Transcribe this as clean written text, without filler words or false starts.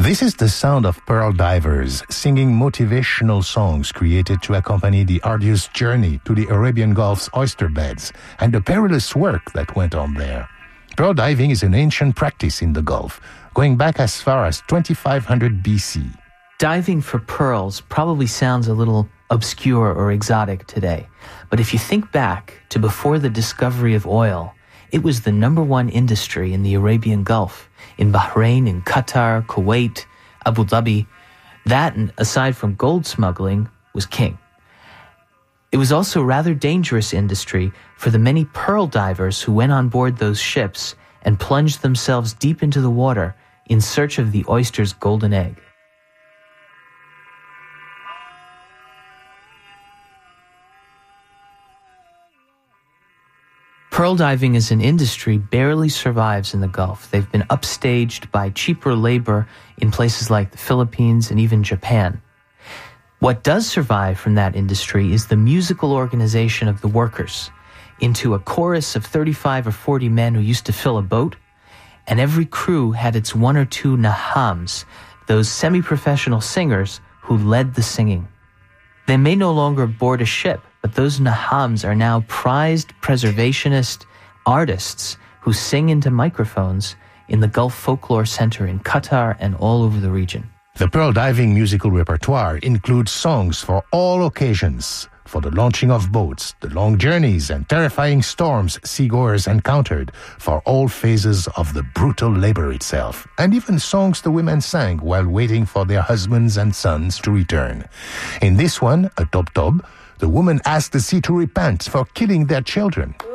This is the sound of pearl divers singing motivational songs created to accompany the arduous journey to the Arabian Gulf's oyster beds and the perilous work that went on there. Pearl diving is an ancient practice in the Gulf, going back as far as 2500 BC. Diving for pearls probably sounds a little obscure or exotic today, but if you think back to before the discovery of oil, it was the number one industry in the Arabian Gulf, in Bahrain, in Qatar, Kuwait, Abu Dhabi. That, aside from gold smuggling, was king. It was also a rather dangerous industry for the many pearl divers who went on board those ships and plunged themselves deep into the water in search of the oyster's golden egg. Pearl diving as an industry barely survives in the Gulf. They've been upstaged by cheaper labor in places like the Philippines and even Japan. What does survive from that industry is the musical organization of the workers into a chorus of 35 or 40 men who used to fill a boat, and every crew had its one or two nahams, those semi-professional singers who led the singing. They may no longer board a ship, but those nahams are now prized preservationist artists who sing into microphones in the Gulf Folklore Center in Qatar and all over the region. The pearl diving musical repertoire includes songs for all occasions, for the launching of boats, the long journeys and terrifying storms seagoers encountered, for all phases of the brutal labor itself, and even songs the women sang while waiting for their husbands and sons to return. In this one, a tob-tob, the woman asked the sea to repent for killing their children.